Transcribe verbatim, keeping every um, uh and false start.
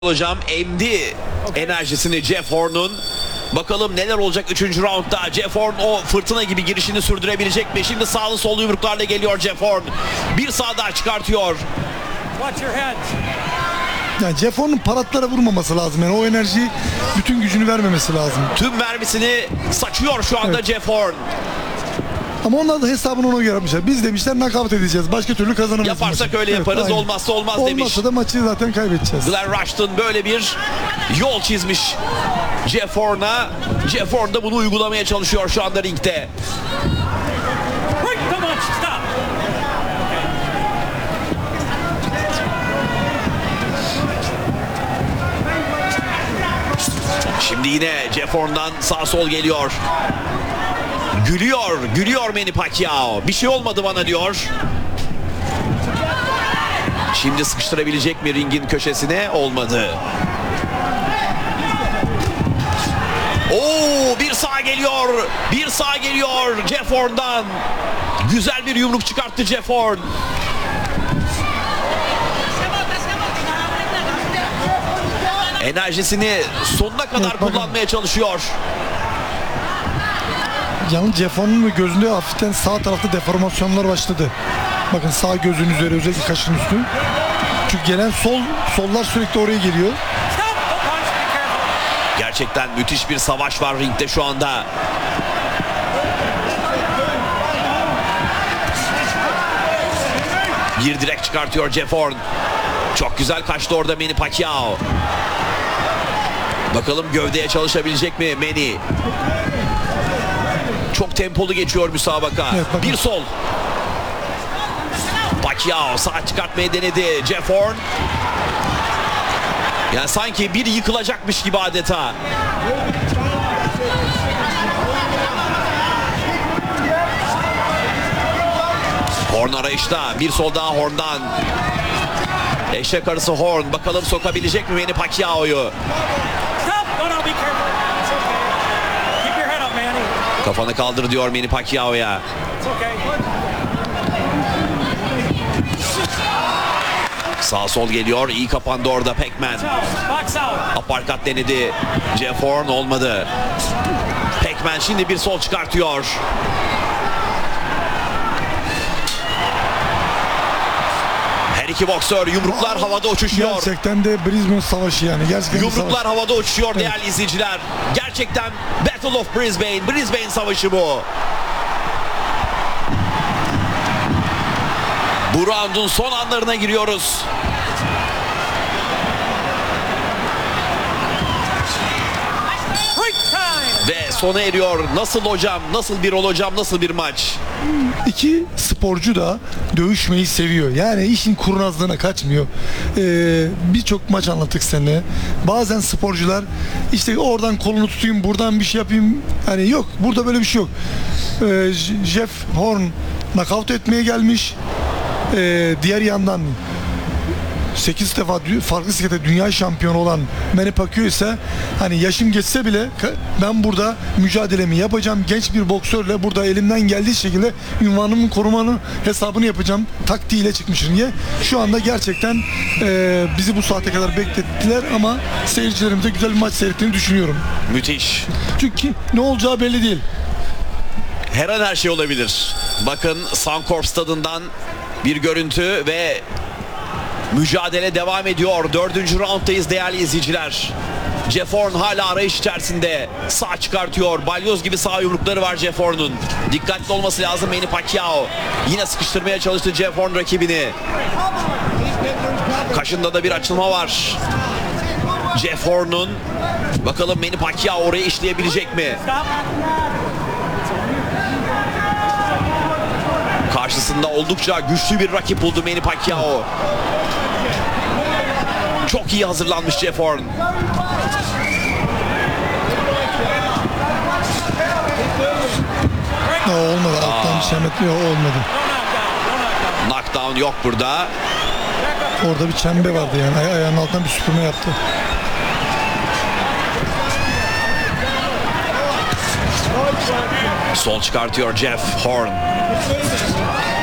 Hocam emdi enerjisini Jeff Horn'un. Bakalım neler olacak üçüncü roundda. Jeff Horn o fırtına gibi girişini sürdürebilecek mi? Şimdi sağlı sollu yumruklarla geliyor Jeff Horn. Bir sağ daha çıkartıyor. Yani Jeff Horn'un paratlara vurmaması lazım. Yani o enerjiyi bütün gücünü vermemesi lazım. Tüm mermisini saçıyor şu anda Evet. Jeff Horn. Ama onlar da hesabını ona göre yapmışlar. Biz demişler nakavt edeceğiz. Başka türlü kazanamayız. Yaparsak maçı. öyle yaparız, aynen. olmazsa olmaz demiş. Olmazsa da maçı zaten kaybedeceğiz. Glenn Rushton böyle bir yol çizmiş Jeff Horn'a. Jeff Horn da bunu uygulamaya çalışıyor şu anda ringde. Şimdi yine Jeff Horn'dan sağ sol geliyor. Gülüyor, gülüyor Manny Pacquiao. Bir şey olmadı bana diyor. Şimdi sıkıştırabilecek mi ringin köşesine? Olmadı. Oo, bir sağ geliyor. Bir sağ geliyor Jeff Horn'dan. Güzel bir yumruk çıkarttı Jeff Horn. Enerjisini sonuna kadar Evet, bakın. kullanmaya çalışıyor. Yalnız Jeff Horn'un gözünde hafiften sağ tarafta deformasyonlar başladı. Bakın sağ gözün üzeri, özellikle kaşın üstü. Çünkü gelen sol, sollar sürekli oraya geliyor. Gerçekten müthiş bir savaş var ringde şu anda. Bir direk çıkartıyor Jeff Horn. Çok güzel kaçtı orada Manny Pacquiao. Bakalım gövdeye çalışabilecek mi Manny? Çok tempolu geçiyor müsabaka. Evet, bakın. Bir sol. Pacquiao sağ çıkartmayı denedi Jeff Horn. Yani sanki biri yıkılacakmış gibi adeta. Horn arayışta. Bir sol daha Horn'dan. Eşek arısı Horn. Bakalım sokabilecek mi Manny Pacquiao'yu? Kafanı kaldır diyor Manny Pacquiao'ya. Sağ sol geliyor. İyi kapandı orada Pac-Man. Aparkat denedi. Jeff Horn olmadı. Pac-Man şimdi bir sol çıkartıyor. Her iki boksör yumruklar havada uçuşuyor. Gerçekten de Brisbane savaşı yani. Gerçekten bir Yumruklar savaş. havada uçuşuyor Evet. değerli izleyiciler. Gerçekten Battle of Brisbane. Brisbane savaşı bu. Bu roundun son anlarına giriyoruz. Ve sona eriyor. Nasıl hocam? Nasıl bir rol hocam? Nasıl bir maç? İki sporcu da dövüşmeyi seviyor. Yani işin kurnazlığına kaçmıyor. Ee, Birçok maç anlattık seninle. Bazen sporcular işte oradan kolunu tutayım, buradan bir şey yapayım. Hani yok. Burada böyle bir şey yok. Ee, Jeff Horn nakavt etmeye gelmiş. Ee, diğer yandan sekiz defa farklı siklete dünya şampiyonu olan Manny Pacquiao ise hani yaşım geçse bile ben burada mücadelemi yapacağım. Genç bir boksörle burada elimden geldiği şekilde ünvanımın korumanın hesabını yapacağım taktiğiyle çıkmışım diye. Şu anda gerçekten e, bizi bu saate kadar beklettiler ama seyircilerimize güzel bir maç seyrettiğini düşünüyorum. Müthiş. Çünkü ne olacağı belli değil. Her an her şey olabilir. Bakın Suncorp stadından bir görüntü ve mücadele devam ediyor. Dördüncü rounddayız değerli izleyiciler. Jeff Horn hala arayış içerisinde. Sağ çıkartıyor. Balyoz gibi sağ yumrukları var Jeff Horn'un. Dikkatli olması lazım Manny Pacquiao. Yine sıkıştırmaya çalıştı Jeff Horn rakibini. Kaşında da bir açılma var. Jeff Horn'un. Bakalım Manny Pacquiao oraya işleyebilecek mi? Karşısında oldukça güçlü bir rakip buldu Manny Pacquiao. Çok iyi hazırlanmış Jeff Horn. Ya olmadı. Alttan bir şemetli olmadı. Knockdown yok burada. Orada bir çembe vardı yani. Ay ayağının altından bir süpürme yaptı. Sol çıkartıyor Jeff Horn.